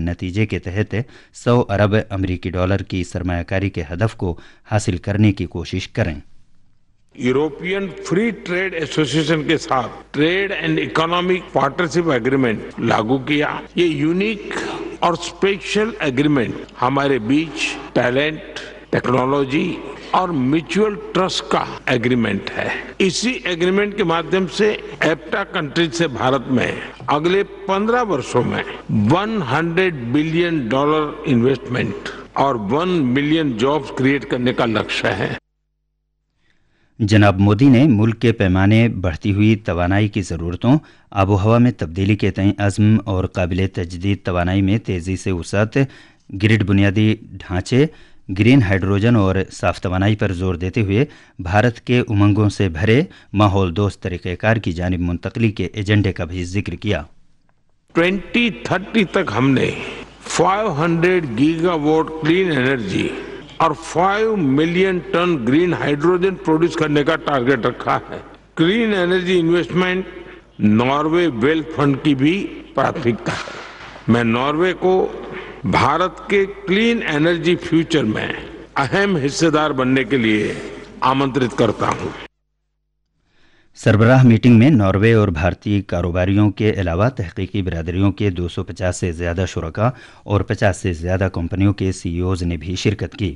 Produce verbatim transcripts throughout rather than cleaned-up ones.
नतीजे के तहत सौ अरब अमरीकी डॉलर की सरमायाकारी के हदफ को हासिल करने की कोशिश करें। यूरोपियन फ्री ट्रेड एसोसिएशन के साथ trade and economic partnership agreement लागू किया। ये यूनिक और स्पेशल एग्रीमेंट हमारे बीच टैलेंट, टेक्नोलॉजी और म्यूचुअल ट्रस्ट का एग्रीमेंट है। इसी एग्रीमेंट के माध्यम से एप्टा कंट्रीज से भारत में अगले पंद्रह वर्षों में सौ बिलियन डॉलर इन्वेस्टमेंट और वन मिलियन जॉब्स क्रिएट करने का लक्ष्य है। जनाब मोदी ने मुल्क के पैमाने बढ़ती हुई तवानाई की ज़रूरतों, आबो हवा में तब्दीली के तय अज़्म और काबिल तजदीद तवानाई में तेज़ी से वसअत, ग्रिड बुनियादी ढांचे, ग्रीन हाइड्रोजन और साफ तवानाई पर जोर देते हुए भारत के उमंगों से भरे माहौल दोस्त तरीक़ेकार की जानिब मुंतकली के एजेंडे का भी जिक्र किया। ट्वेंटी थर्टी तक हमने पाँच सौ गीगावाट क्लीन एनर्जी और पाँच million ton green hydrogen produce करने का टारगेट रखा है। Clean energy investment Norway wealth fund की भी प्राथमिकता है। मैं नॉर्वे को भारत के क्लीन एनर्जी फ्यूचर में अहम हिस्सेदार बनने के लिए आमंत्रित करता हूं। सरबराह मीटिंग में नॉर्वे और भारतीय कारोबारियों के अलावा तहकीकी बिरादरियों के दो सौ पचास से ज़्यादा शुरका और पचास से ज़्यादा कंपनियों के सीईओज ने भी शिरकत की।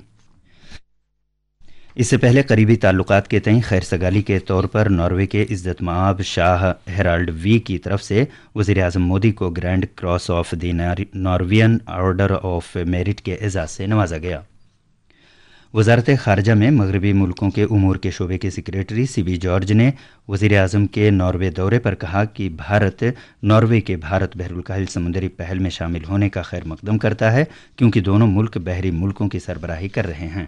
इससे पहले करीबी ताल्लुकात के तय खैर सगाली के तौर पर नॉर्वे के इज़्ज़त माब शाह हेराल्ड वी की तरफ से वज़ीर आज़म मोदी को grand cross of the Norwegian order of merit के एजाज़ से नवाजा गया। वजारत ख़ारजा में मगरबी मुल्कों के उमूर के शोबे के सेक्रेटरी सी बी जॉर्ज ने वज़ीर आज़म के नॉर्वे दौरे पर कहा कि भारत नॉर्वे के भारत बहरुल समुद्री पहल में शामिल होने का खैर मकदम करता है, क्योंकि दोनों मुल्क बहरी मुल्कों की सरबराही कर रहे हैं।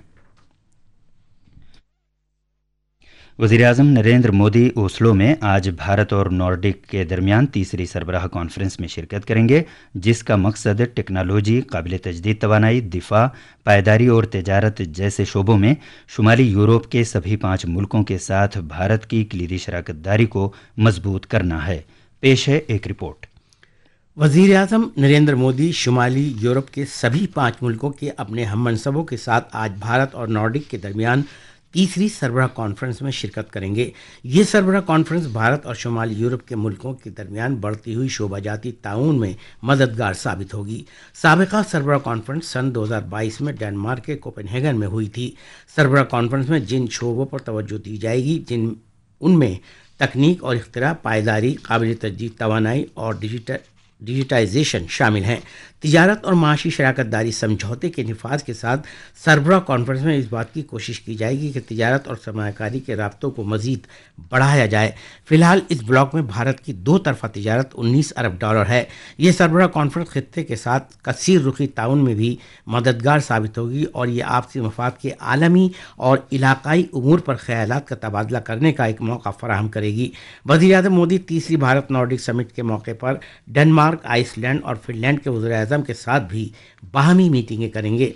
वज़ीर आज़म नरेंद्र मोदी ओस्लो में आज भारत और नॉर्डिक के दरमियान तीसरी सरबराह कॉन्फ्रेंस में शिरकत करेंगे, जिसका मकसद टेक्नोलॉजी, काबिल तजदीद तवानाई, दिफा, पायदारी और तजारत जैसे शोबों में शुमाली यूरोप के सभी पाँच मुल्कों के साथ भारत की कलीदी शराकत दारी को मजबूत करना है। पेश है एक रिपोर्ट। वज़ीर आज़म नरेंद्र मोदी शुमाली यूरोप के सभी पाँच मुल्कों के अपने हममनसबों के साथ आज भारत और नॉर्डिक के दरमियान तीसरी सरबराह कॉन्फ्रेंस में शिरकत करेंगे। ये सरबराह कॉन्फ्रेंस भारत और शुमाली यूरोप के मुल्कों के दरमियान बढ़ती हुई शोबाजाती ताउन में मददगार साबित होगी। साबिका सरबराह कॉन्फ्रेंस सन दो हज़ार बाईस में डेनमार्क के कोपेनहेगन में हुई थी। सरबराह कॉन्फ्रेंस में जिन शोबों पर तवज्जो दी जाएगी जिन उनमें तकनीक और इख्तिरा, पायदारी, काबिल तजदीद तवानाई और डिजिटल डिजिटाइजेशन शामिल हैं। तिजारत और माशी शराकत दारी समझौते के निफाज के साथ सरबराह कॉन्फ्रेंस में इस बात की कोशिश की जाएगी कि तिजारत और सरमायाकारी के राब्तों को मज़ीद बढ़ाया जाए। फ़िलहाल इस ब्लॉक में भारत की दो तरफ़ा तिजारत उन्नीस अरब डॉलर है। ये सरबराह कॉन्फ्रेंस खित्ते के साथ कसीर रुखी ताउन में भी मददगार साबित होगी और ये आपसी मफाद के आलमी और इलाकाई उमूर पर ख़यालात का तबादला करने का एक मौका फराहम करेगी। वज़ीर आज़म मोदी तीसरी भारत नॉर्डिक समिट के मौके पर डेनमार्क, आइसलैंड और फिनलैंड के वज़ीर आज़म के साथ भी बाहमी मीटिंगें करेंगे।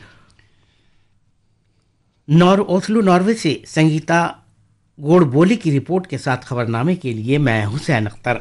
नॉर ओस्लो नॉर्वे से संगीता गोड़बोली की रिपोर्ट के साथ खबरनामे के लिए मैं हुसैन अख्तर।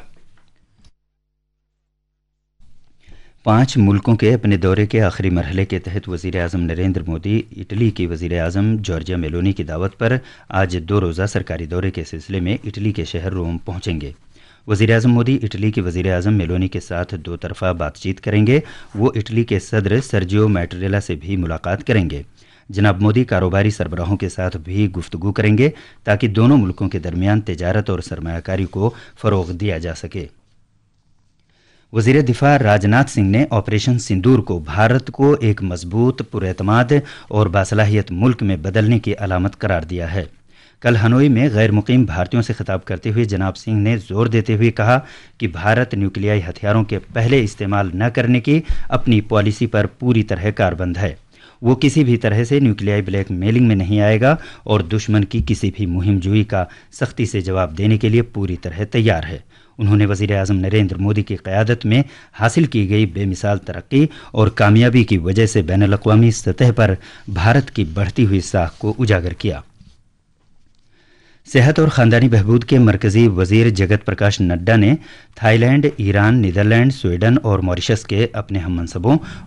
पाँच मुल्कों के अपने दौरे के आखिरी मरहले के तहत वज़ीर आज़म नरेंद्र मोदी इटली की वज़ीर आज़म जॉर्जिया मेलोनी की दावत पर आज दो रोज़ा सरकारी दौरे के सिलसिले में इटली के शहर रोम पहुँचेंगे। वज़ीर आज़म मोदी इटली के वज़ीर आज़म मेलोनी के साथ दो तरफ़ा बातचीत करेंगे। वो इटली के सदर सर्जियो मैटरेला से भी मुलाकात करेंगे। जनाब मोदी कारोबारी सरबराहों के साथ भी गुफ्तगू करेंगे ताकि दोनों मुल्कों के दरमियान तिजारत और सरमायाकारी को फ़रोग़ दिया जा सके। वज़ीर दिफा राजनाथ सिंह ने ऑपरेशन सिंदूर को भारत को एक मजबूत, पुरएतमाद और बासलाहियत मुल्क में बदलने की अलामत करार दिया है। कल हनोई में गैर मुकीम भारतीयों से खिताब करते हुए जनाब सिंह ने जोर देते हुए कहा कि भारत न्यूक्लियाई हथियारों के पहले इस्तेमाल न करने की अपनी पॉलिसी पर पूरी तरह कारबंद है। वो किसी भी तरह से न्यूक्लियाई ब्लैक मेलिंग में नहीं आएगा और दुश्मन की किसी भी मुहिम जुई का सख्ती से जवाब देने के लिए पूरी तरह तैयार है। उन्होंने वज़ीर आज़म नरेंद्र मोदी की क़यादत में हासिल की गई बेमिसाल तरक्की और कामयाबी की वजह से बैनुल अक़वामी सतह पर भारत की बढ़ती हुई साख को उजागर किया। सेहत और ख़ानदानी बहबूद के मरकज़ी वज़ीर जगत प्रकाश नड्डा ने थाईलैंड, ईरान, नीदरलैंड, स्वीडन और मॉरिशस के अपने हममनसबों